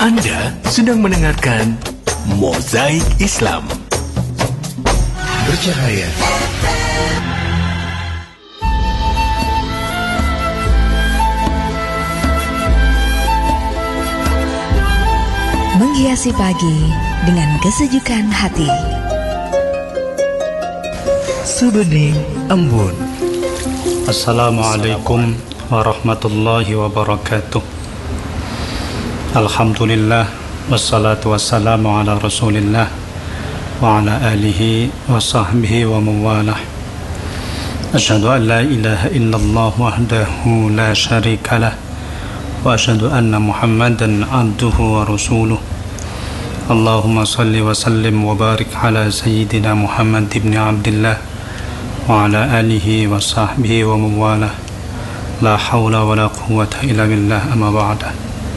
Anda sedang mendengarkan Mozaik Islam. Bercahaya. Menghiasi pagi dengan kesejukan hati. Sebening embun. Assalamualaikum warahmatullahi wabarakatuh. Alhamdulillah, wassalatu wassalamu ala rasulillah wa ala alihi wa sahbihi wa mawalah. Asyhadu an la ilaha illallah wahdahu la syarika lah, wa asyhadu anna Muhammadan abduhu wa rasuluh. Allahumma salli wa sallim wa barik ala sayyidina Muhammad ibn Abdillah wa ala alihi wa sahbihi wa mawalah. La hawla wa la quwwata illa billah, amma ba'da.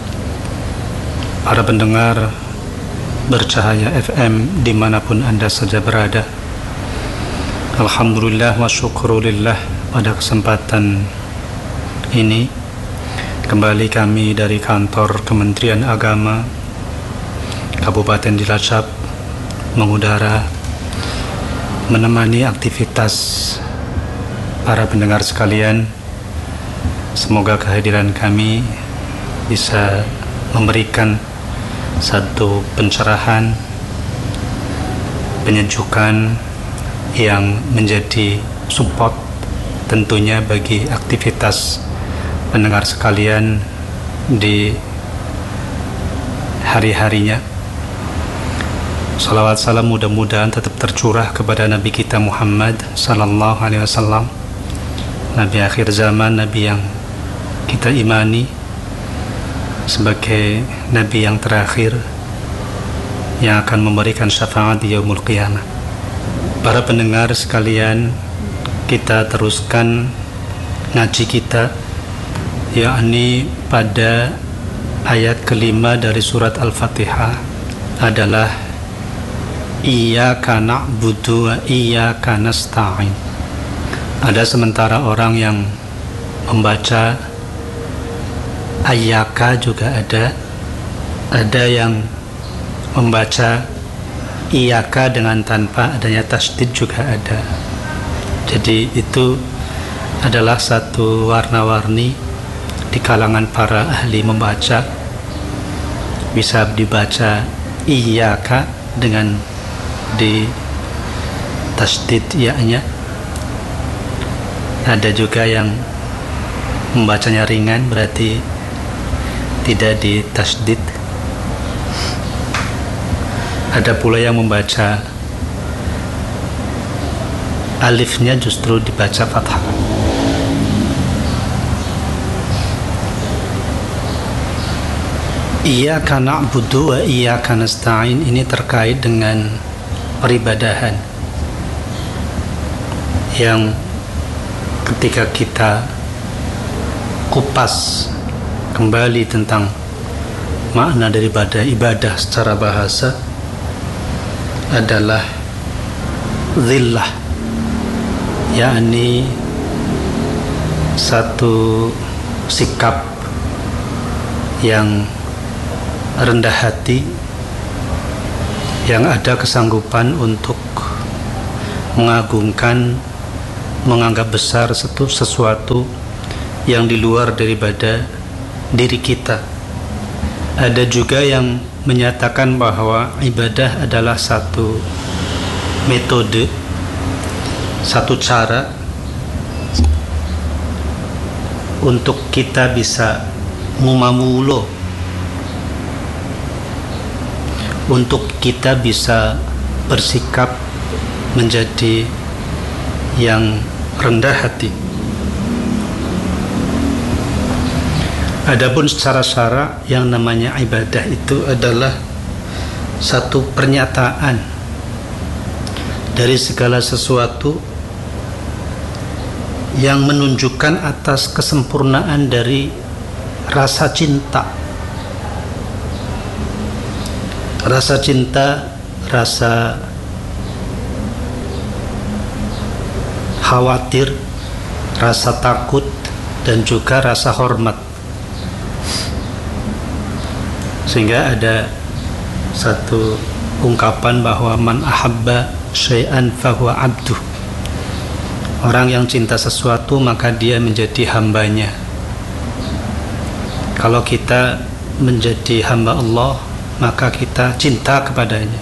Para pendengar Bercahaya FM dimanapun Anda saja berada, alhamdulillah wa syukurulillah, pada kesempatan ini kembali kami dari kantor Kementerian Agama Kabupaten Cilacap mengudara menemani aktivitas para pendengar sekalian. Semoga kehadiran kami bisa memberikan satu pencerahan, penyejukan yang menjadi support tentunya bagi aktivitas pendengar sekalian di hari-harinya. Salawat salam mudah-mudahan tetap tercurah kepada Nabi kita Muhammad sallallahu alaihi wasallam, Nabi akhir zaman, Nabi yang kita imani sebagai Nabi yang terakhir yang akan memberikan syafaat di yaumul qiyamah. Para pendengar sekalian, kita teruskan ngaji kita, yakni pada ayat kelima dari surat Al-Fatihah adalah Iyyaka na'budu wa iyyaka nasta'in. Ada sementara orang yang membaca Ayyaka juga ada yang membaca Iyaka dengan tanpa adanya tasdid juga ada. Jadi itu adalah satu warna-warni di kalangan para ahli membaca. Bisa dibaca Iyaka dengan di tasdid ya-nya. Ada juga yang membacanya ringan, berarti tidak di tasdid. Ada pula yang membaca alifnya justru dibaca fathah. Iyyaka na'budu wa iyyaka nasta'in ini terkait dengan peribadahan yang ketika kita kupas kembali tentang makna daripada ibadah secara bahasa adalah zillah, yakni satu sikap yang rendah hati, yang ada kesanggupan untuk mengagungkan, menganggap besar sesuatu yang di luar daripada diri kita. Ada juga yang menyatakan bahwa ibadah adalah satu metode, satu cara untuk kita bisa mumamulo, untuk kita bisa bersikap menjadi yang rendah hati. Adapun secara syara yang namanya ibadah itu adalah satu pernyataan dari segala sesuatu yang menunjukkan atas kesempurnaan dari rasa cinta. Rasa cinta, rasa khawatir, rasa takut, dan juga rasa hormat. Sehingga ada satu ungkapan bahwa man ahabba syai'an fahuwa abduh. Orang yang cinta sesuatu maka dia menjadi hambanya. Kalau kita menjadi hamba Allah, maka kita cinta kepadanya.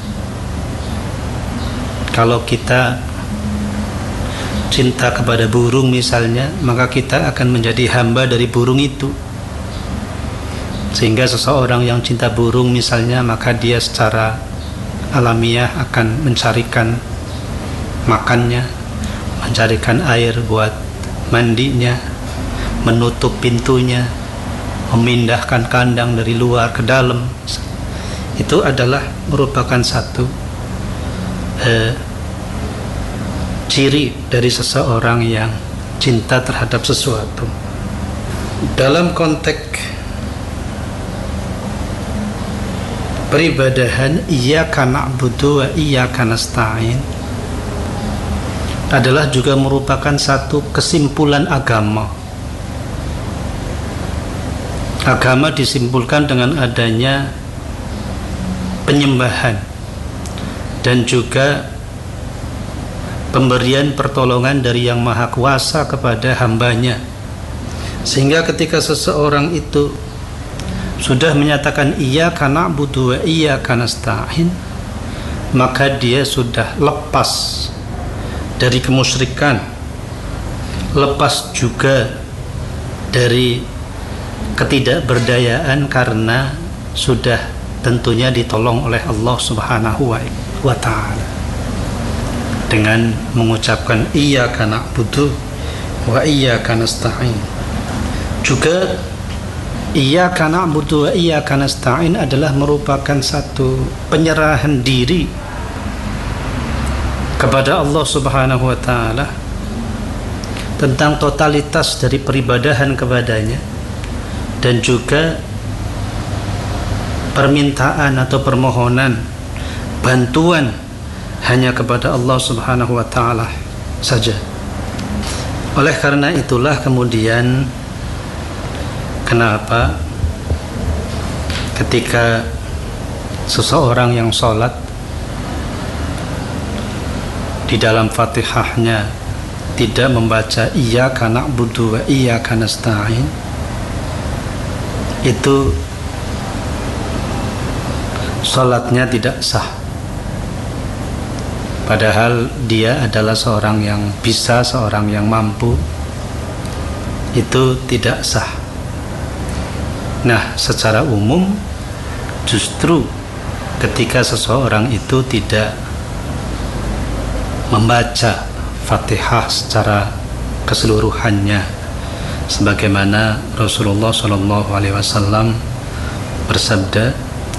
Kalau kita cinta kepada burung misalnya, maka kita akan menjadi hamba dari burung itu. Sehingga seseorang yang cinta burung misalnya, maka dia secara alamiah akan mencarikan makannya, mencarikan air buat mandinya, menutup pintunya, memindahkan kandang dari luar ke dalam. Itu adalah merupakan satu ciri dari seseorang yang cinta terhadap sesuatu. Dalam konteks peribadahan iyyaka na'budu wa iyyaka nasta'in adalah juga merupakan satu kesimpulan agama. Agama disimpulkan dengan adanya penyembahan dan juga pemberian pertolongan dari Yang Maha Kuasa kepada hambanya. Sehingga ketika seseorang itu sudah menyatakan iyyaka na'budu wa iyyaka nasta'in, maka dia sudah lepas dari kemusyrikan, lepas juga dari ketidakberdayaan karena sudah tentunya ditolong oleh Allah Subhanahu wa ta'ala dengan mengucapkan iyyaka na'budu wa iyyaka nasta'in. Juga iyyaka na'budu wa iyyaka nasta'in adalah merupakan satu penyerahan diri kepada Allah Subhanahu wa ta'ala tentang totalitas dari peribadahan kepadanya, dan juga permintaan atau permohonan bantuan hanya kepada Allah Subhanahu wa ta'ala saja. Oleh karena itulah kemudian kenapa ketika seseorang yang sholat di dalam Fatihahnya tidak membaca iyyaka na'budu wa iyyaka nasta'in, itu sholatnya tidak sah, padahal dia adalah seorang yang bisa, seorang yang mampu. Itu tidak sah. Nah, secara umum justru ketika seseorang itu tidak membaca Fatihah secara keseluruhannya, sebagaimana Rasulullah SAW bersabda,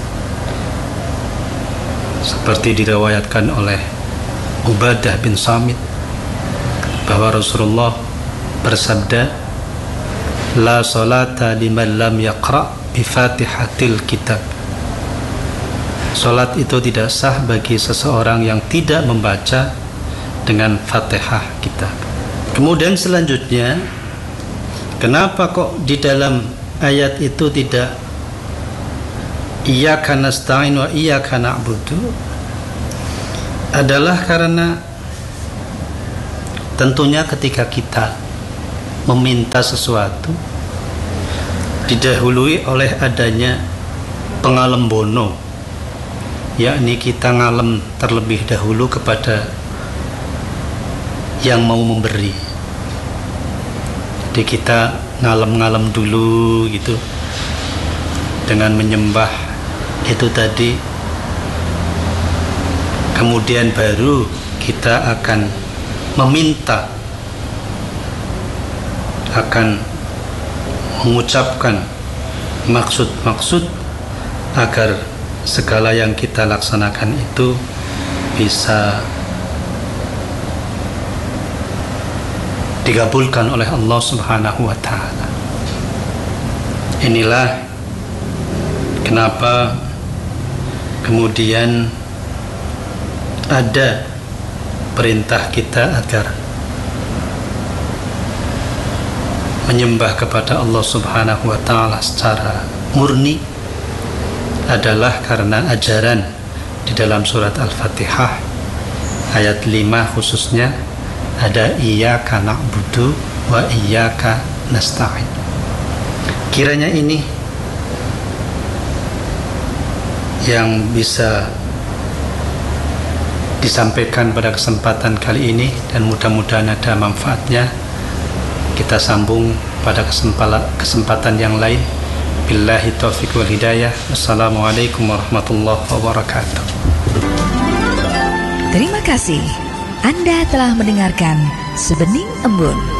seperti diriwayatkan oleh Ubadah bin Samit, bahwa Rasulullah bersabda, la salata liman lam yaqra bi fatihatil kitab. Salat itu tidak sah bagi seseorang yang tidak membaca dengan Fatihah kitab. Kemudian selanjutnya, kenapa kok di dalam ayat itu tidak iyyaka nasta'in wa iyyaka na'budu? Adalah karena tentunya ketika kita meminta sesuatu didahului oleh adanya pengalembono, yakni kita ngalem terlebih dahulu kepada yang mau memberi. Jadi kita ngalem-ngalem dulu gitu dengan menyembah itu tadi, kemudian baru kita akan meminta, akan mengucapkan maksud-maksud agar segala yang kita laksanakan itu bisa dikabulkan oleh Allah Subhanahu wa ta'ala. Inilah kenapa kemudian ada perintah kita agar menyembah kepada Allah Subhanahu wa ta'ala secara murni, adalah karena ajaran di dalam surat Al-Fatihah ayat 5 khususnya ada iyyaka na'budu wa iyyaka nasta'in. Kiranya ini yang bisa disampaikan pada kesempatan kali ini, dan mudah-mudahan ada manfaatnya. Kita sambung pada kesempatan yang lain. Billahi taufiq wal hidayah. Assalamualaikum warahmatullahi wabarakatuh. Terima kasih. Anda telah mendengarkan Sebening Embun.